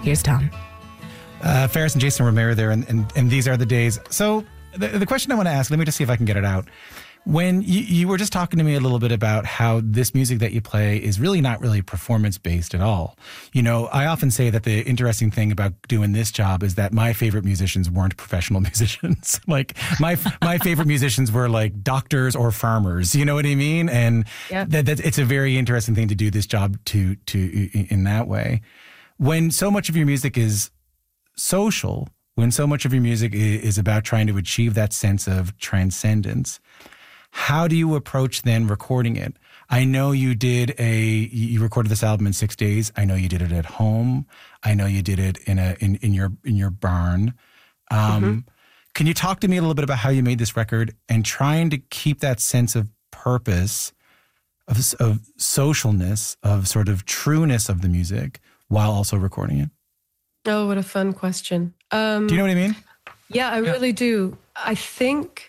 Here's Tom. Ferris and Jason Romero there, and These Are the Days. So the question I want to ask, let me just see if I can get it out. When you were just talking to me a little bit about how this music that you play is really not really performance-based at all. You know, I often say that the interesting thing about doing this job is that my favorite musicians weren't professional musicians. Like, my favorite musicians were like doctors or farmers, you know what I mean? And that it's a very interesting thing to do this job to in that way. When so much of your music is social, when so much of your music is about trying to achieve that sense of transcendence, how do you approach then recording it? I know you you recorded this album in 6 days. I know you did it at home. I know you did it in your barn. Can you talk to me a little bit about how you made this record and trying to keep that sense of purpose, of socialness, of sort of trueness of the music while also recording it? Oh, what a fun question. Do you know what I mean? Yeah, I really do. I think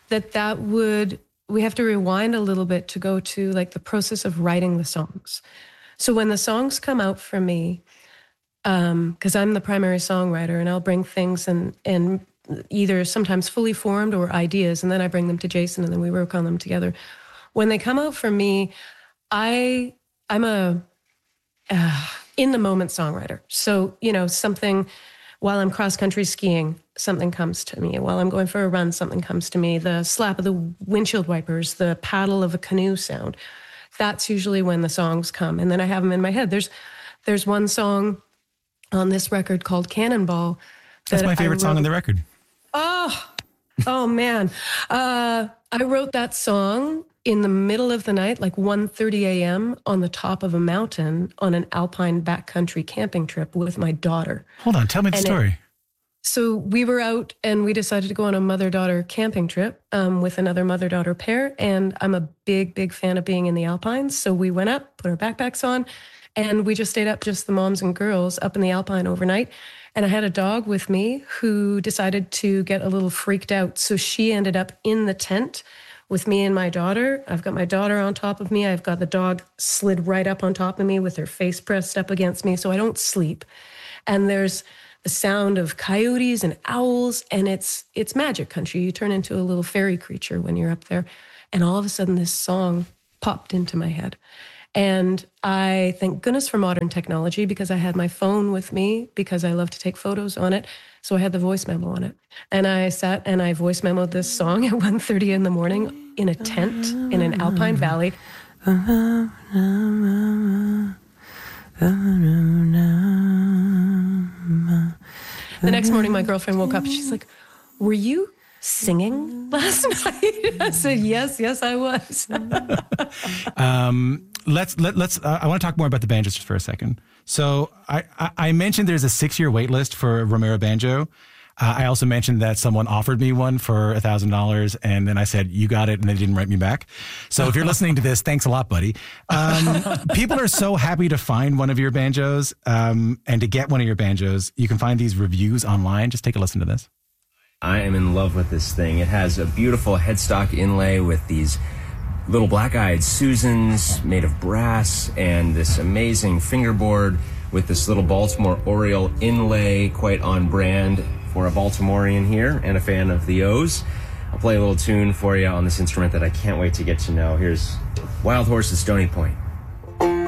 we have to rewind a little bit to go to like the process of writing the songs. So when the songs come out for me, because I'm the primary songwriter, and I'll bring things and either sometimes fully formed or ideas, and then I bring them to Jason and then we work on them together. When they come out for me, I'm a in the moment songwriter. So, you know, something while I'm cross-country skiing, something comes to me. While I'm going for a run, something comes to me. The slap of the windshield wipers, the paddle of a canoe sound. That's usually when the songs come. And then I have them in my head. There's one song on this record called Cannonball. That's my favorite song on the record. Oh man. I wrote that song in the middle of the night, like 1:30 a.m. on the top of a mountain on an alpine backcountry camping trip with my daughter. Hold on, tell me the story. So we were out and we decided to go on a mother-daughter camping trip with another mother-daughter pair. And I'm a big, big fan of being in the Alpines. So we went up, put our backpacks on, and we just stayed up, just the moms and girls up in the Alpine overnight. And I had a dog with me who decided to get a little freaked out. So she ended up in the tent with me and my daughter. I've got my daughter on top of me. I've got the dog slid right up on top of me with her face pressed up against me so I don't sleep. And there's the sound of coyotes and owls, and it's magic country. You turn into a little fairy creature when you're up there. And all of a sudden this song popped into my head. And I thank goodness for modern technology because I had my phone with me because I love to take photos on it. So I had the voice memo on it. And I sat and I voice memoed this song at 1:30 in the morning in a tent in an alpine valley. The next morning, my girlfriend woke up and she's like, "Were you singing last night?" I said, yes, I was. I want to talk more about the banjos just for a second. So I mentioned there's a 6-year wait list for a Romero banjo. I also mentioned that someone offered me one for $1,000, and then I said, you got it, and they didn't write me back. So if you're listening to this, thanks a lot, buddy. People are so happy to find one of your banjos and to get one of your banjos. You can find these reviews online. Just take a listen to this. I am in love with this thing. It has a beautiful headstock inlay with these little black-eyed Susans made of brass and this amazing fingerboard with this little Baltimore Oriole inlay, quite on brand for a Baltimorean here and a fan of the O's. I'll play a little tune for you on this instrument that I can't wait to get to know. Here's Wild Horse's Stony Point.